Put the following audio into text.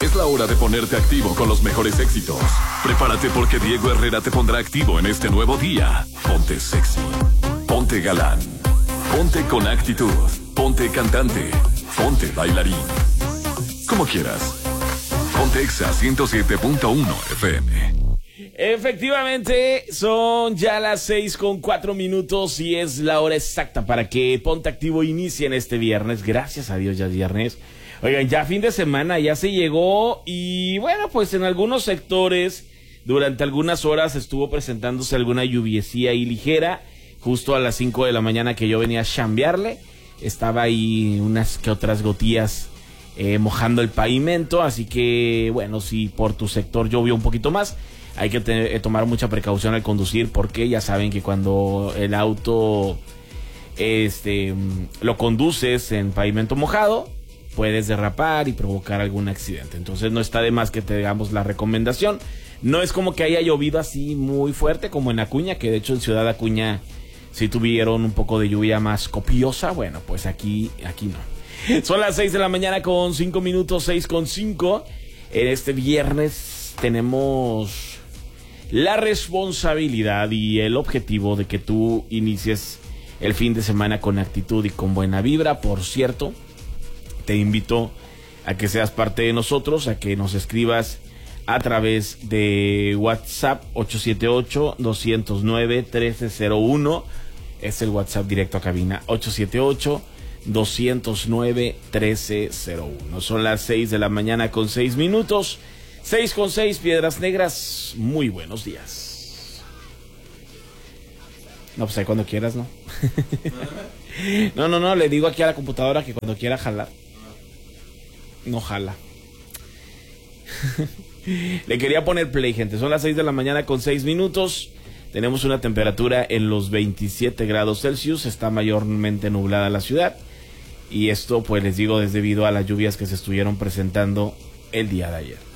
Es la hora de ponerte activo con los mejores éxitos. Prepárate porque Diego Herrera te pondrá activo en este nuevo día. Ponte sexy, ponte galán, ponte con actitud, ponte cantante, ponte bailarín. Como quieras. Ponte Exa 107.1 FM. Efectivamente, son ya las 6:04 y es la hora exacta para que Ponte Activo inicie en este viernes. Gracias a Dios, ya es viernes. Oigan, ya fin de semana, ya se llegó y bueno, pues en algunos sectores, durante algunas horas estuvo presentándose alguna lluviecilla y ligera. Justo a las 5 de la mañana que yo venía a chambearle, estaba ahí unas que otras gotillas mojando el pavimento, así que bueno, si por tu sector llovió un poquito más, hay que tomar mucha precaución al conducir, porque ya saben que cuando el auto lo conduces en pavimento mojado, puedes derrapar y provocar algún accidente. Entonces no está de más que te damos la recomendación. No es como que haya llovido así muy fuerte como en Acuña, que de hecho en Ciudad Acuña sí tuvieron un poco de lluvia más copiosa. Bueno, pues aquí no. Son las 6 de la mañana con 5 minutos, 6:05. En este viernes tenemos la responsabilidad y el objetivo de que tú inicies el fin de semana con actitud y con buena vibra. Por cierto, te invito a que seas parte de nosotros, a que nos escribas a través de WhatsApp 878-209-1301. Es el WhatsApp directo a cabina, 878-209-1301. Son las 6 de la mañana con 6 minutos. 6:06, Piedras Negras. Muy buenos días. No, pues ahí cuando quieras, ¿no? No, le digo aquí a la computadora que cuando quiera jalar. No jala. Le quería poner play, gente. Son las 6 de la mañana con 6 minutos. Tenemos una temperatura en los 27 grados Celsius. Está mayormente nublada la ciudad. Y esto, pues les digo, es debido a las lluvias que se estuvieron presentando el día de ayer.